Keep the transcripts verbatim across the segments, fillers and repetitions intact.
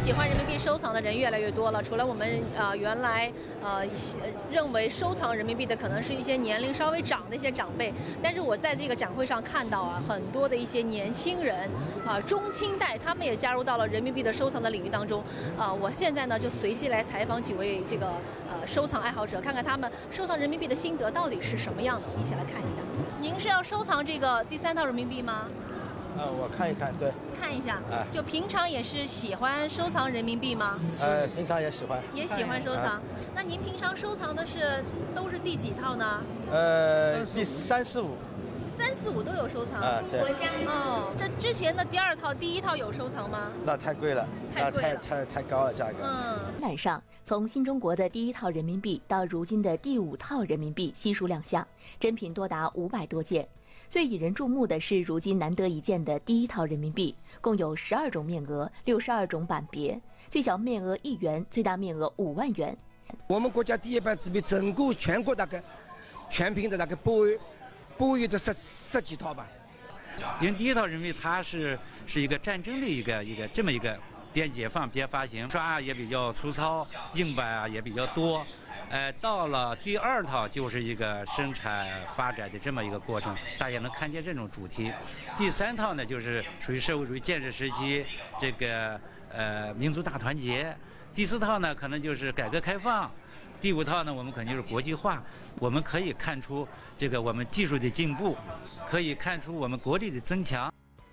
喜欢人民币收藏的人越来越多了。除了我们呃原来呃认为收藏人民币的可能是一些年龄稍微长的一些长辈，但是我在这个展会上看到啊，很多的一些年轻人啊、呃、中青代，他们也加入到了人民币的收藏的领域当中啊、呃。我现在呢就随机来采访几位这个呃收藏爱好者，看看他们收藏人民币的心得到底是什么样的，一起来看一下。您是要收藏这个第三套人民币吗？ 呃，我看一看，对， 看一下， 哎， 就平常也是喜欢收藏人民币吗？ 呃，平常也喜欢， 也喜欢收藏。那您平常收藏的是都是第几套呢？ 呃，第三四五， 三四五都有收藏。 啊，对。 哦，这之前的第二套、第一套有收藏吗？ 那太贵了， 太贵了， 太太太高了价格。 嗯。 展上，从新中国的第一套人民币到如今的第五套人民币悉数亮相，珍品多达五百多件。最引人注目的是，如今难得一见的第一套人民币，共有十二种面额、六十二种版别，最小面额一元，最大面额五万元。 我们国家第一版纸币，整个全国大概全凭的那个保有保有这十十几套吧。 因为第一套人民币它是是一个战争的一个一个这么一个边解放边发行，刷也比较粗糙，硬版啊也比较多。呃，到了第二套就是一个生产发展的这么一个过程，大家能看见这种主题。第三套呢，就是属于社会主义建设时期这个呃民族大团结。第四套呢，可能就是改革开放。第五套呢，我们可能就是国际化。我们可以看出这个我们技术的进步，可以看出我们国力的增强。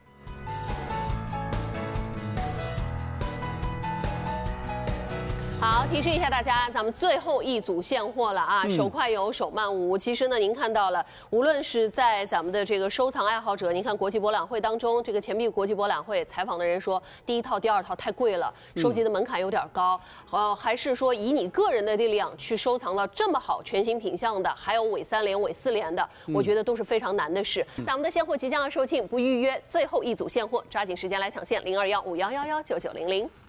好，提示一下大家，咱们最后一组现货了啊！ 嗯、 手快有，手慢无。其实呢，您看到了，无论是在咱们的这个收藏爱好者，您看国际博览会当中，这个钱币国际博览会采访的人说，第一套、第二套太贵了，收集的门槛有点高。呃，还是说以你个人的力量去收藏到这么好全新品相的，还有伪三连、伪四连的， 嗯、 我觉得都是非常难的事。咱们的现货即将要售罄，不预约，最后一组现货，抓紧时间来抢现，零二幺五幺幺幺九九零零。